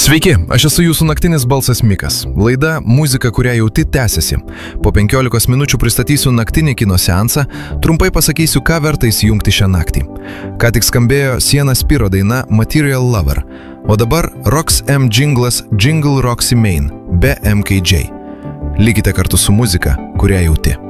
Sveiki, aš esu jūsų naktinis balsas Mikas. Laida Muzika, kurią jauti tęsiasi. Po 15 minučių pristatysiu naktinį kino seansą, trumpai pasakysiu, ką verta įsijungti šią naktį. Ką tik skambėjo Sienna Spiro daina Material Lover, o dabar Rox M jinglas Jingle Roxy Main be MKJ. Likite kartu su muzika, kurią jauti.